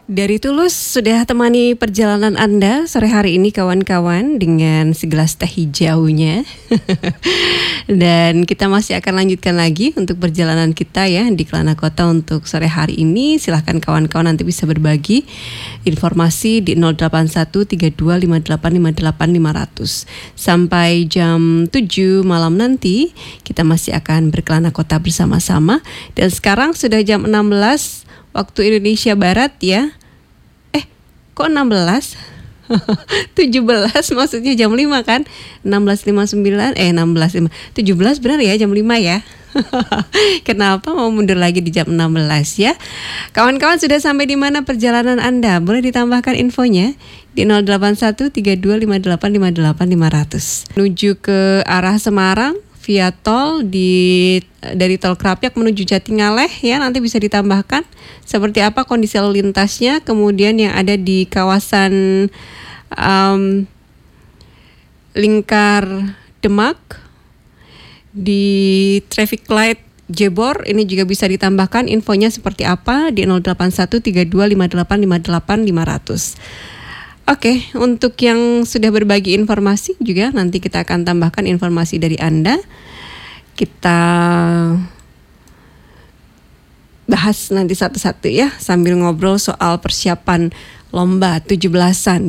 Dari Tulus sudah temani perjalanan Anda sore hari ini kawan-kawan dengan segelas teh hijaunya. Dan kita masih akan lanjutkan lagi untuk perjalanan kita ya di Kelana Kota untuk sore hari ini. Silahkan kawan-kawan nanti bisa berbagi informasi di 081325858500. Sampai jam 7 malam nanti kita masih akan berkelana kota bersama-sama. Dan sekarang sudah jam 16 waktu Indonesia Barat ya. Kok 16? 17 maksudnya jam 5 kan? 16.59 17 benar ya jam 5 ya. Kenapa mau mundur lagi di jam 16 ya? Kawan-kawan sudah sampai di mana perjalanan Anda? Boleh ditambahkan infonya di 081325858500. Menuju ke arah Semarang via tol dari tol Krapyak menuju Jatingaleh ya, nanti bisa ditambahkan seperti apa kondisi lalu lintasnya. Kemudian yang ada di kawasan Lingkar Demak di traffic light Jebor ini juga bisa ditambahkan infonya seperti apa di 081325858500. Oke, untuk yang sudah berbagi informasi juga nanti kita akan tambahkan informasi dari Anda. Kita bahas nanti satu-satu ya sambil ngobrol soal persiapan lomba 17-an